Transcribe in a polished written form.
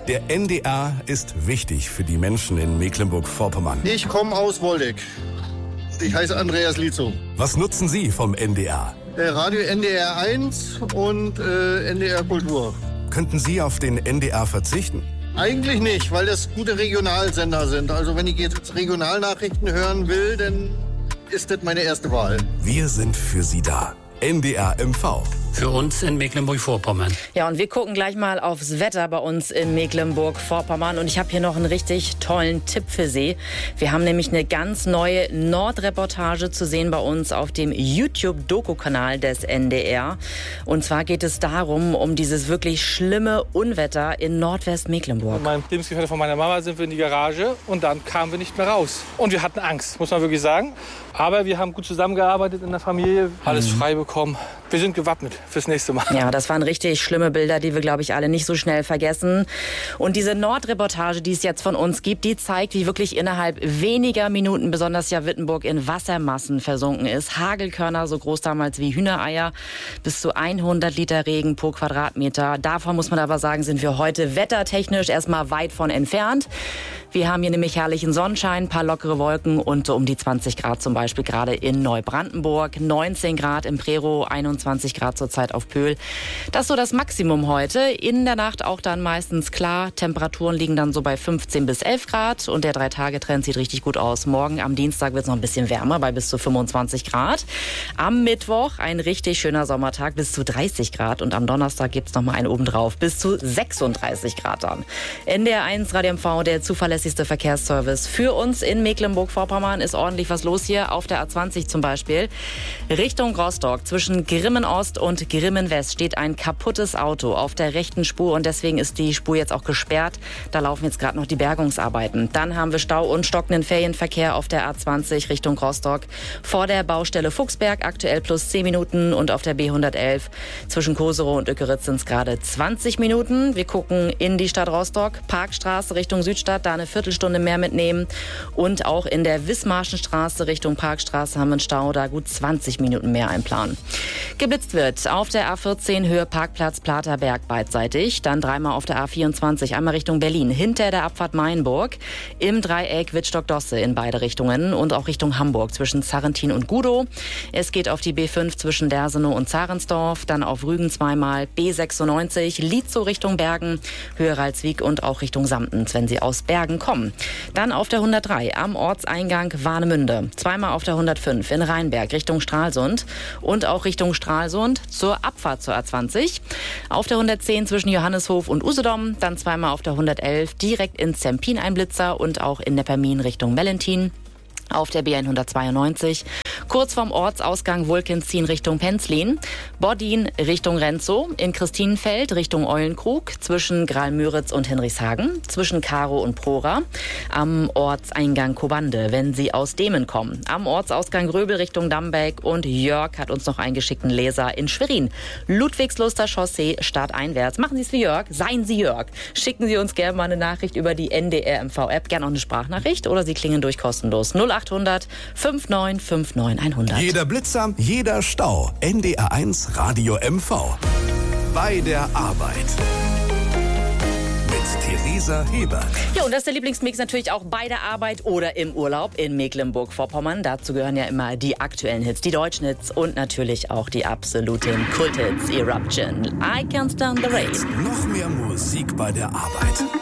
Der NDR ist wichtig für die Menschen in Mecklenburg-Vorpommern. Ich komme aus Woldeck. Ich heiße Andreas Lietzow. Was nutzen Sie vom NDR? Radio NDR 1 und NDR Kultur. Könnten Sie auf den NDR verzichten? Eigentlich nicht, weil das gute Regionalsender sind. Also wenn ich jetzt Regionalnachrichten hören will, dann ist das meine erste Wahl. Wir sind für Sie da. NDR MV. Für uns in Mecklenburg-Vorpommern. Ja, und wir gucken gleich mal aufs Wetter bei uns in Mecklenburg-Vorpommern. Und ich habe hier noch einen richtig tollen Tipp für Sie. Wir haben nämlich eine ganz neue Nordreportage zu sehen bei uns auf dem YouTube-Doku-Kanal des NDR. Und zwar geht es darum, um dieses wirklich schlimme Unwetter in Nordwestmecklenburg. Mit meinem Lebensgefährte von meiner Mama sind wir in die Garage und dann kamen wir nicht mehr raus. Und wir hatten Angst, muss man wirklich sagen. Aber wir haben gut zusammengearbeitet in der Familie, alles frei bekommen. Wir sind gewappnet fürs nächste Mal. Ja, das waren richtig schlimme Bilder, die wir, glaube ich, alle nicht so schnell vergessen. Und diese Nordreportage, die es jetzt von uns gibt, die zeigt, wie wirklich innerhalb weniger Minuten besonders ja Wittenburg in Wassermassen versunken ist. Hagelkörner so groß damals wie Hühnereier, bis zu 100 Liter Regen pro Quadratmeter. Davon muss man aber sagen, sind wir heute wettertechnisch erstmal weit von entfernt. Wir haben hier nämlich herrlichen Sonnenschein, ein paar lockere Wolken und so um die 20 Grad zum Beispiel gerade in Neubrandenburg, 19 Grad im Prero, 21 Grad zurzeit auf Pöhl. Das ist so das Maximum heute. In der Nacht auch dann meistens klar. Temperaturen liegen dann so bei 15 bis 11 Grad und der 3-Tage-Trend sieht richtig gut aus. Morgen am Dienstag wird es noch ein bisschen wärmer bei bis zu 25 Grad. Am Mittwoch ein richtig schöner Sommertag bis zu 30 Grad und am Donnerstag gibt es noch mal einen obendrauf bis zu 36 Grad dann. NDR 1 Radio MV, der zuverlässigste Verkehrsservice für uns in Mecklenburg-Vorpommern. Ist ordentlich was los hier auf der A20 zum Beispiel. Richtung Rostock zwischen Grimmen Ost und Grimmen West steht ein kaputtes Auto auf der rechten Spur und deswegen ist die Spur jetzt auch gesperrt. Da laufen jetzt gerade noch die Bergungsarbeiten. Dann haben wir Stau und stockenden Ferienverkehr auf der A20 Richtung Rostock. Vor der Baustelle Fuchsberg aktuell plus 10 Minuten und auf der B111 zwischen Koserow und Ückeritz sind es gerade 20 Minuten. Wir gucken in die Stadt Rostock, Parkstraße Richtung Südstadt, da eine Viertelstunde mehr mitnehmen und auch in der Wismarschenstraße Richtung Parkstraße haben wir einen Stau, da gut 20 Minuten mehr einplanen. Geblitzt wird auf der A14 Höhe Parkplatz Platerberg beidseitig, dann dreimal auf der A24, einmal Richtung Berlin, hinter der Abfahrt Mayenburg, im Dreieck Wittstock-Dosse in beide Richtungen und auch Richtung Hamburg zwischen Zarrentin und Gudow. Es geht auf die B5 zwischen Dersenow und Zarensdorf, dann auf Rügen zweimal, B96, Lietzow Richtung Bergen, Höhe Ralswiek und auch Richtung Samtens, wenn Sie aus Bergen kommen. Dann auf der 103 am Ortseingang Warnemünde, zweimal auf der 105 in Rheinberg Richtung Stralsund und auch Richtung Stralsund zur Abfahrt zur A20. Auf der 110 zwischen Johanneshof und Usedom, dann zweimal auf der 111 direkt in Zempin ein Blitzer und auch in Neppermin Richtung Mellentin. Auf der B192, kurz vorm Ortsausgang Wulkenzien Richtung Penzlin, Boddin Richtung Renzow, in Christinenfeld Richtung Eulenkrug, zwischen Graal-Müritz und Henrichshagen, zwischen Karow und Prora, am Ortseingang Kobande, wenn Sie aus Demen kommen, am Ortsausgang Gröbel Richtung Dambeck und Jörg hat uns noch einen geschickten Leser in Schwerin. Ludwigsluster Chaussee starteinwärts. Machen Sie es wie Jörg, seien Sie Jörg. Schicken Sie uns gerne mal eine Nachricht über die NDR MV-App, gerne auch eine Sprachnachricht oder Sie klingen durch kostenlos 0800 5959 100. Jeder Blitzer, jeder Stau. NDR 1 Radio MV. Bei der Arbeit. Mit Theresa Hebert. Ja, und das ist der Lieblingsmix natürlich auch bei der Arbeit oder im Urlaub in Mecklenburg-Vorpommern. Dazu gehören ja immer die aktuellen Hits, die deutschen Hits und natürlich auch die absoluten Kulthits. Eruption, I Can't Stand the Rain. Noch mehr Musik bei der Arbeit.